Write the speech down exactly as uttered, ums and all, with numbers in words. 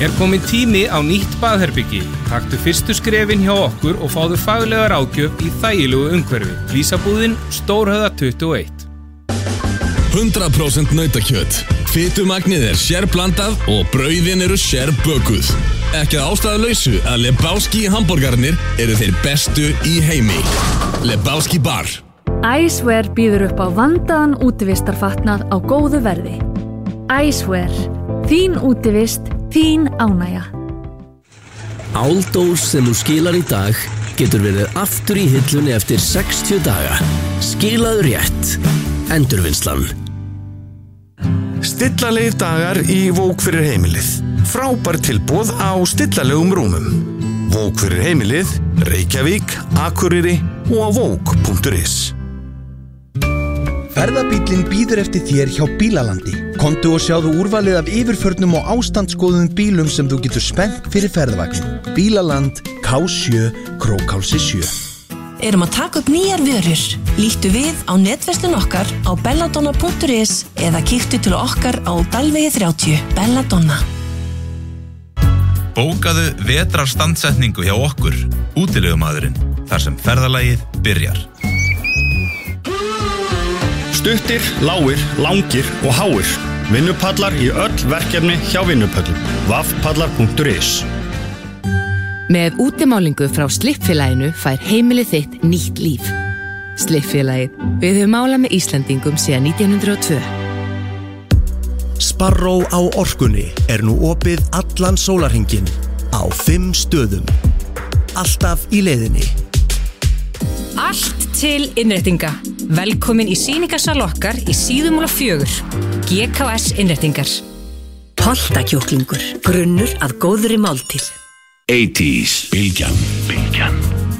Er kominn tími á nýtt baðherbyggi. Taktu fyrstu skrefin hjá okkur og fáðu faglega ráðgjöf í þægilegu umhverfi. Flísabúðin, Stórhöfða tuttugu og eitt. hundrað prósent nautakjöt. Fitumagnið er sérblandað og brauðin eru sérbökuð. Ekki að ástæðulausu að Lebowski hamborgarnir eru þeir bestu í heimi. Lebowski bar. Icewear býður upp á vandaðan útivistarfatnað á góðu verði. Icewear. Þín útivist, þín ánægja. Áldós sem þú skilar í dag getur verið aftur í hillunni eftir sextíu daga. Skilaðu rétt. Endurvinnslan. Stillalegir dagar í Vók fyrir heimilið. Frábær tilboð á stillalegum rúmum. Vók fyrir heimilið, Reykjavík, Akureyri og á vók punktur is. Ferðabíllinn bíður eftir þér hjá Bílalandi. Komdu og sjáðu úrvalið af yfirförnum og ástandsgóðum bílum sem þú getur spennt fyrir ferðavagn. Bílaland, K sjö, Krókhálsi sjö. Erum að taka upp nýjar vörur. Líttu við á netverslun okkar á belladonna punktur is eða kíktu til okkar á Dalvegi þrjátíu. Belladonna. Bókaðu vetrarstandsetningu hjá okkur, útilegumadurinn, þar sem ferðalagið byrjar. Stuttir, lágir, langir og háir. Vinnupallar í öll verkefni hjá Vinnupöllum. vafpallar punktur is. Með útimálingu frá Slippfélaginu fær heimilið þitt nýtt líf. Slippfélagið. Við höfum málað með Íslendingum síðan nítján hundruð og tvö. Sparró á Orkunni er nú opið allan sólarhringinn á fimm stöðum. Alltaf í leiðinni. Allt til innréttinga. Velkomin í sýningarsal okkar í Síðumúla fjögur. G K S innréttingar. Holtakjúklingur. Grunnur að góðri máltíð. áttatíu Bylgjan. Bylgjan.